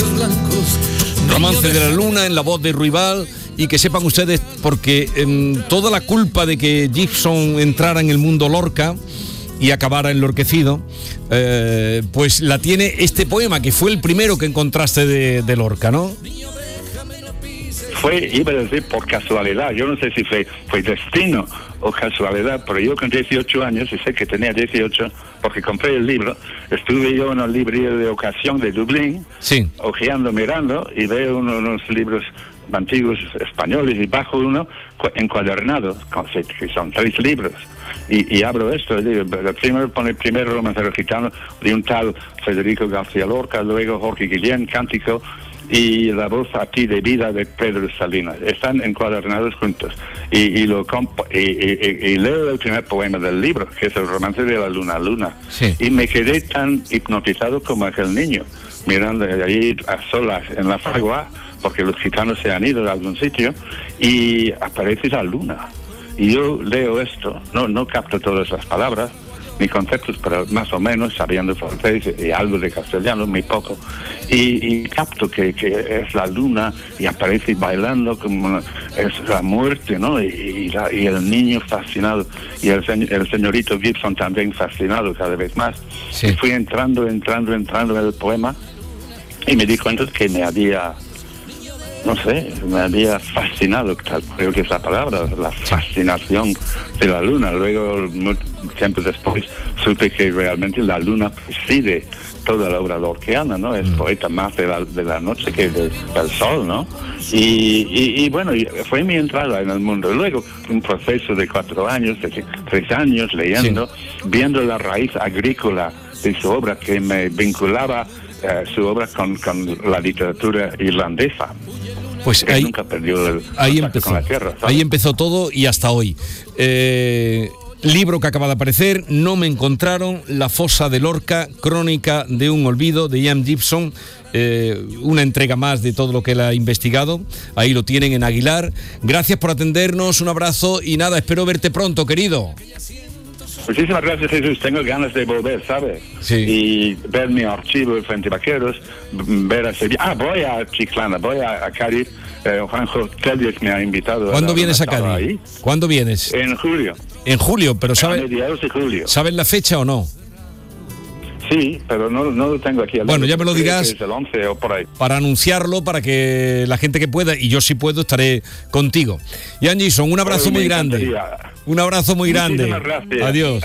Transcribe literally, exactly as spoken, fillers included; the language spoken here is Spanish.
Romance de la Luna en la voz de Ruibal. Y que sepan ustedes, porque eh, toda la culpa de que Gibson entrara en el mundo Lorca y acabara enlorquecido, eh, pues la tiene este poema, que fue el primero que encontraste de, de Lorca, ¿no? Fue, iba a decir, por casualidad. Yo no sé si fue, fue destino o casualidad, pero yo con dieciocho años, y sé que tenía dieciocho, porque compré el libro, estuve yo en una librería de ocasión de Dublín, sí, ojeando, mirando, y veo uno, unos libros antiguos españoles, y bajo uno encuadernado, que son tres libros, y, y abro esto, y digo, el primero pone el primer romancero gitano de un tal Federico García Lorca, luego Jorge Guillén, Cántico, y La voz a ti de vida de Pedro Salinas. Están encuadernados juntos. Y, y lo comp- y, y, y leo el primer poema del libro, que es el romance de la luna luna. Sí. Y me quedé tan hipnotizado como aquel niño, mirando allí a solas en la fragua, porque los gitanos se han ido a algún sitio, y aparece la luna. Y yo leo esto, no, no capto todas las palabras, ni conceptos, pero más o menos, sabiendo francés y algo de castellano, muy poco, y, y capto que, que es la luna, y aparece bailando como es la muerte, ¿no? Y, y, la, y el niño fascinado, y el, el señorito Gibson también fascinado cada vez más. Sí. Y fui entrando, entrando, entrando en el poema, y me di cuenta que me había... no sé, me había fascinado, creo que es la palabra, la fascinación de la luna. Luego, mucho tiempo después, supe que realmente la luna preside toda la obra lorquiana, ¿no? Es mm. poeta más de la, de la noche que de, del sol, ¿no? Y, y, y bueno, fue mi entrada en el mundo. Luego, un proceso de cuatro años, de tres años, leyendo, sí. viendo la raíz agrícola de su obra, que me vinculaba eh, su obra con, con la literatura irlandesa. Pues ahí, nunca perdió el ahí empezó, con la tierra, ¿sabes? Ahí empezó todo y hasta hoy. Eh, libro que acaba de aparecer, No me encontraron, La fosa de Lorca, crónica de un olvido, de Ian Gibson, eh, una entrega más de todo lo que él ha investigado. Ahí lo tienen en Aguilar. Gracias por atendernos, un abrazo y nada, espero verte pronto, querido. Muchísimas gracias, Jesús. Tengo ganas de volver, ¿sabes? Sí. Y ver mi archivo de Frente Vaqueros, ver a Sevilla. Ah, voy a Chiclana, voy a, a Cádiz. Eh, Juanjo Telles me ha invitado. ¿Cuándo a vienes a Cádiz? Ahí. ¿Cuándo vienes? En julio. En julio, pero ¿sabes? A mediados de julio. ¿Sabes la fecha o no? Sí, pero no, no lo tengo aquí. Bueno, ya me lo dirás. Es el once o por ahí. Para anunciarlo, para que la gente que pueda, y yo si puedo, estaré contigo. Ian Gibson, un abrazo muy grande. Un abrazo muy grande. Gracias. Adiós.